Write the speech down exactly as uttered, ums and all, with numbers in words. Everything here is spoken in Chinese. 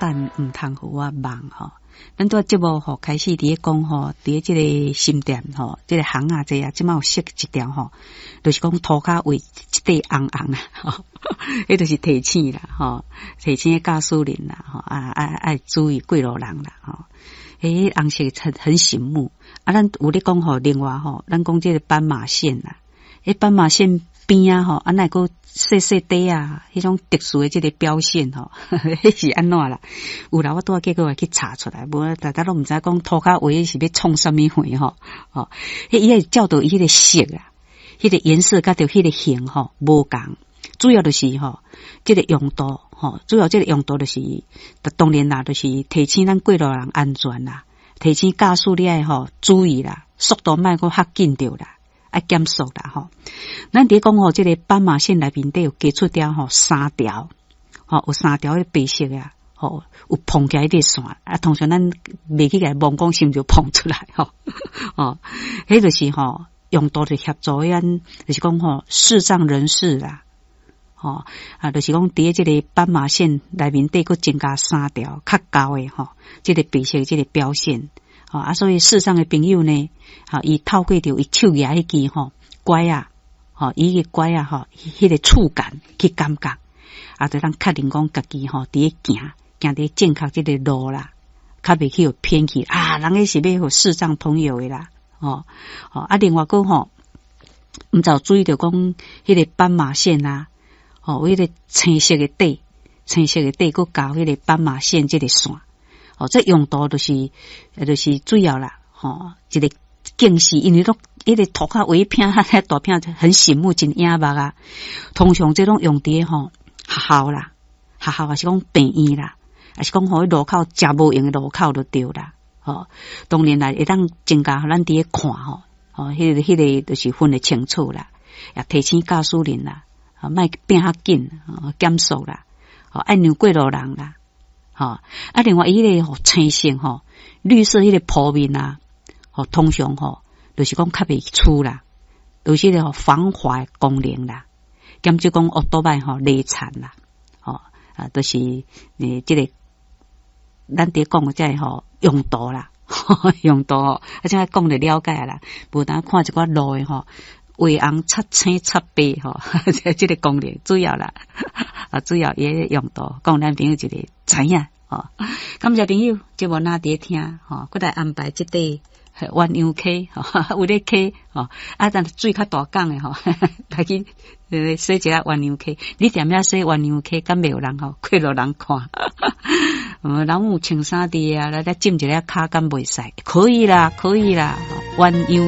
感唔通互我忘吼。咱做节目吼开始伫咧讲吼，伫咧即个新店吼，即、这个行啊这啊，即马有设一条吼，就是讲涂骹位一块红红啦，吼，迄就是提醒啦，吼，提醒驾驶人啦，吼，啊啊爱注意过路人啦，吼，迄红色很很醒目。啊，咱有咧讲吼，另外吼，咱讲即个斑马线啦，迄斑马线边啊吼，啊那个细细底啊，迄种特殊的即个标线吼，迄是安怎啦？有啦，我拄仔结果去查出来，无大家都毋知讲涂骹位是要创啥物货吼，吼，迄伊个照到伊迄个色啊，迄个颜色甲着迄个形吼无共，主要就是吼，即个用途吼，主要即个用途就是，当然啦，就是提醒咱过路人安全啦，提醒驾驶你爱吼注意啦，速度莫阁较紧着啦。啊，减速啦吼！咱伫讲吼，即个斑马线内面底有加出条吼三条，吼有三条迄白色啊，吼有碰起来啲线啊。通常咱袂去甲望讲是毋是就碰出来吼，哦，迄就是吼用途就协助咱，就是讲吼视障人士啦，吼啊，就是讲伫即个斑马线内面底佫增加三条较高诶吼，即个白色即个标线。啊，所以世上的朋友呢，啊，伊透过着伊手举迄支吼拐啊，吼，伊个拐啊，吼，迄个触感去感觉，啊，就咱确定讲家己吼伫咧行，行伫正确即个路啦，较袂去有偏去啊，人个是要互视障朋友的啦，哦，哦，啊，另外个吼，毋知有注意着讲迄个斑马线啊，哦，迄个青色的底，青色的底佫加迄个斑马线即个线。哦，这用途就是，呃，就是主要啦，吼、哦，一个警示，因为都一个涂骹围片，遐大片很醒目，真眼目啊。通常这种用伫吼学校啦，学校也是讲病院啦，也是讲吼路口食无用的路口就对啦。哦，当然啦，会当增加咱伫咧看吼，哦，迄、那个迄、那个就是分得清楚啦，也提醒驾驶人啦，啊，莫变较紧，哦，减速啦，哦，爱让过路人啦。吼、哦，啊，另外伊迄个吼青色吼，绿色迄个铺面啊，吼，通常吼，就是讲较袂粗啦，就是个吼防滑功能啦，兼就讲奥多麦吼累残啦，吼、哦、啊，都、就是诶，即、这个咱伫讲即个吼用途啦，用途吼，而且讲得了解啦，无当看一寡路诶吼。灰红擦青擦白吼，即个功能主要啦，啊主要也用到，讲咱朋友一个知影哦。感谢朋友，节目哪伫听吼，佮来安排即块鸳鸯溪吼，有咧溪吼，啊但水较大港诶吼，来去呃洗一下鸳鸯溪，你踮遐洗鸳鸯溪，敢袂有人吼，过路人看。嗯，人有穿衫伫啊，来来浸一下骹，敢袂使？可以啦，可以啦，鸳鸯。